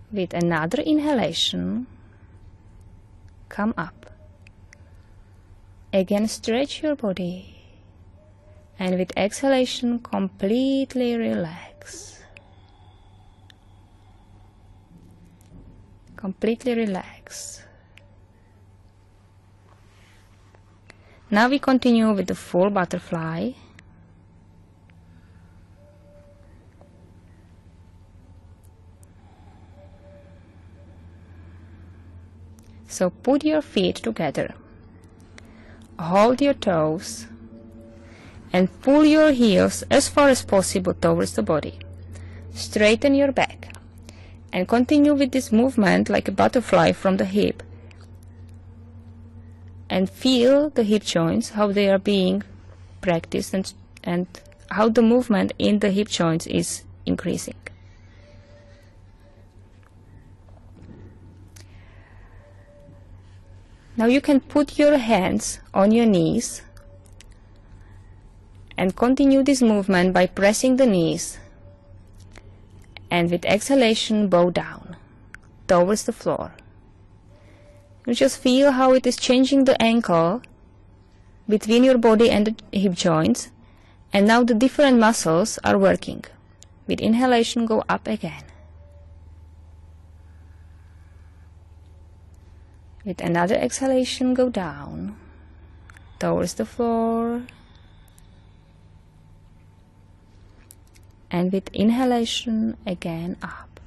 With another inhalation, come up. Again, stretch your body. And with exhalation, completely relax. Completely relax. Now we continue with the full butterfly. So put your feet together. Hold your toes and pull your heels as far as possible towards the body. Straighten your back and continue with this movement like a butterfly from the hip. And feel the hip joints, how they are being practiced and how the movement in the hip joints is increasing. Now you can put your hands on your knees and continue this movement by pressing the knees, and with exhalation bow down towards the floor. You just feel how it is changing the angle between your body and the hip joints, and now the different muscles are working. With inhalation, go up again. With another exhalation, go down towards the floor. And with inhalation, again up.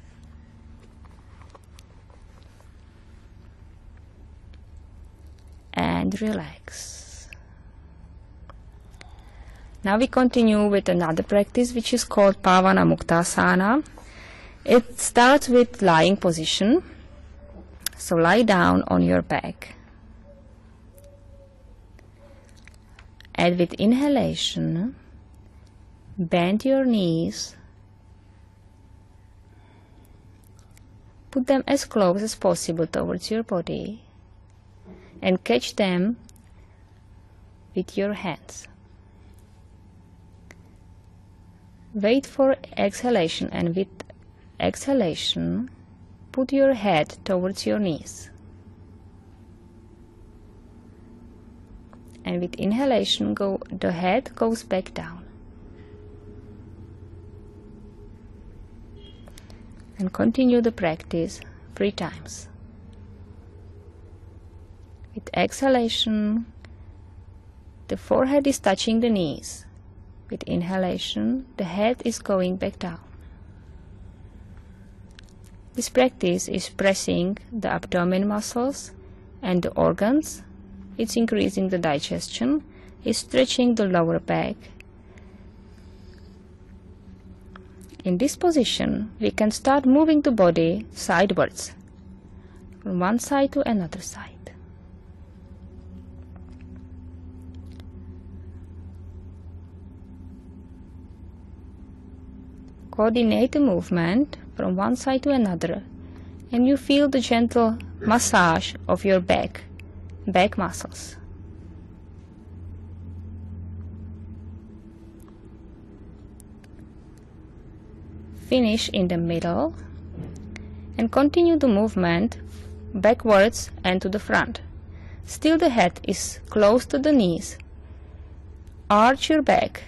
And relax. Now we continue with another practice which is called Pavana Muktasana. It starts with lying position. So lie down on your back. And with inhalation, bend your knees. Put them as close as possible towards your body and catch them with your hands. Wait for exhalation, and with exhalation, put your head towards your knees. And with inhalation, the head goes back down. And continue the practice 3 times. With exhalation, the forehead is touching the knees. With inhalation, the head is going back down. This practice is pressing the abdomen muscles and the organs. It's increasing the digestion. It's stretching the lower back. In this position, we can start moving the body sidewards, from one side to another side. Coordinate the movement from one side to another, and you feel the gentle massage of your back muscles. Finish in the middle and continue the movement backwards and to the front. Still the head is close to the knees. Arch your back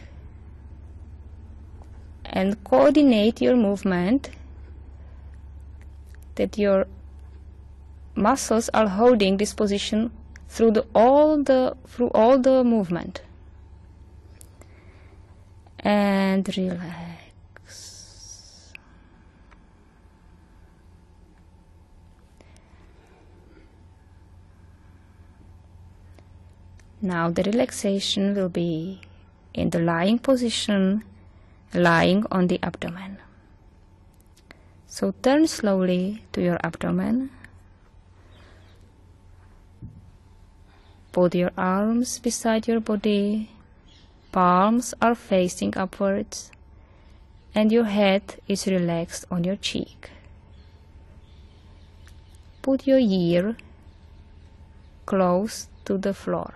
and coordinate your movement that your muscles are holding this position through all the movement. And relax. Now the relaxation will be in the lying position, lying on the abdomen. So turn slowly to your abdomen. Put your arms beside your body. Palms are facing upwards, and your head is relaxed on your cheek. Put your ear close to the floor.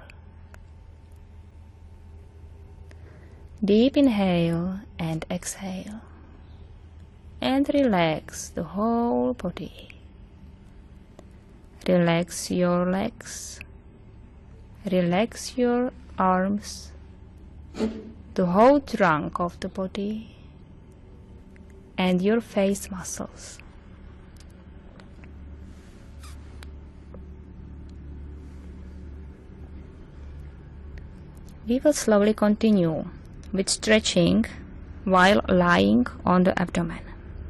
Deep inhale and exhale. and relax the whole body. Relax your legs, relax your arms, the whole trunk of the body, and your face muscles. We will slowly continue with stretching while lying on the abdomen.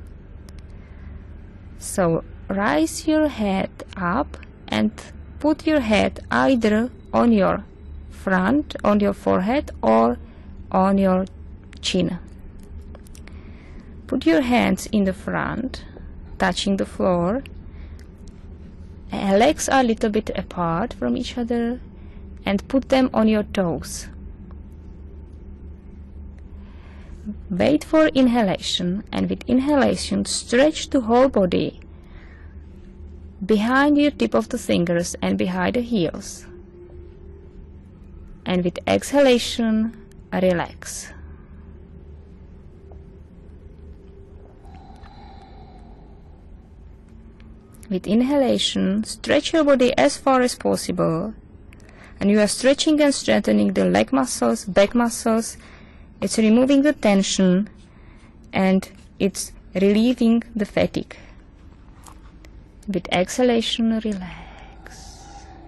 So raise your head up and put your head either on your front, on your forehead, or on your chin. Put your hands in the front, touching the floor. Legs are a little bit apart from each other, and put them on your toes. Wait for inhalation, and with inhalation stretch the whole body behind your tip of the fingers and behind the heels. And with exhalation, relax. With inhalation, stretch your body as far as possible, and you are stretching and strengthening the leg muscles, back muscles. It's removing the tension and it's relieving the fatigue. With exhalation, relax.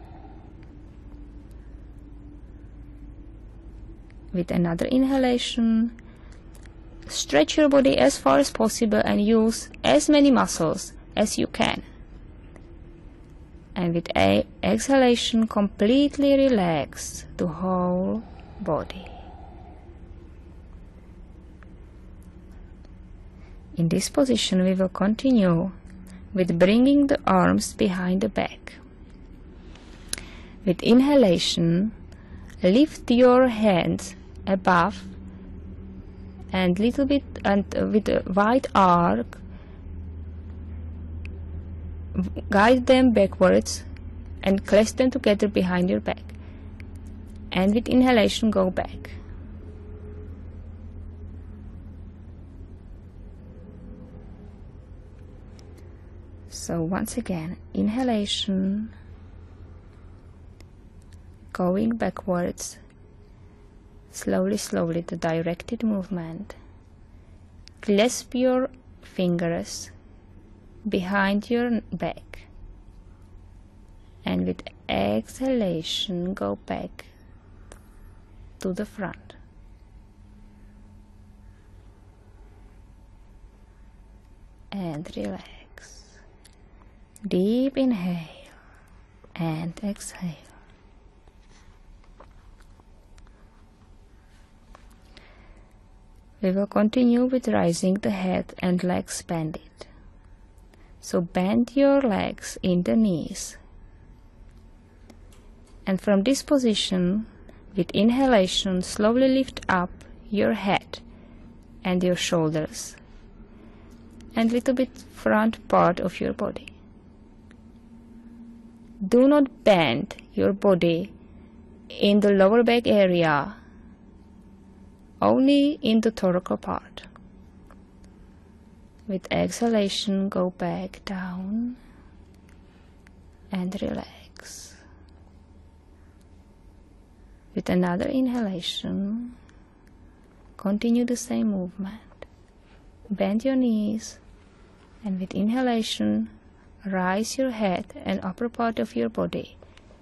With another inhalation, stretch your body as far as possible and use as many muscles as you can. And with exhalation, completely relax the whole body. In this position, we will continue with bringing the arms behind the back. With inhalation, lift your hands above and little bit, and with a wide arc, guide them backwards and clasp them together behind your back. And with inhalation, go back. So once again, inhalation, going backwards, slowly, slowly, the directed movement. Clasp your fingers behind your back, and with exhalation, go back to the front. And relax. Deep inhale and exhale. We will continue with raising the head and legs bended. So bend your legs in the knees. And from this position, with inhalation, slowly lift up your head and your shoulders and little bit front part of your body. Do not bend your body in the lower back area, only in the thoracic part. With exhalation, go back down and relax. With another inhalation, continue the same movement. Bend your knees, and with inhalation, rise your head and upper part of your body.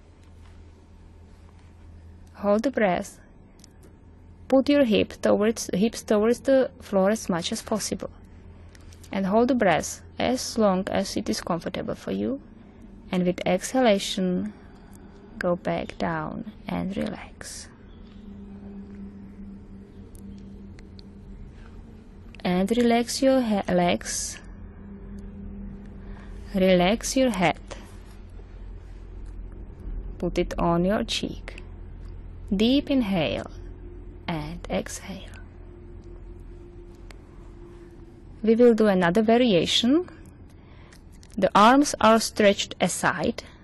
Hold the breath. Put your hips towards the floor as much as possible. And hold the breath as long as it is comfortable for you. And with exhalation, go back down and relax. And relax your legs. Relax your head. Put it on your cheek. Deep inhale and exhale. We will do another variation. The arms are stretched aside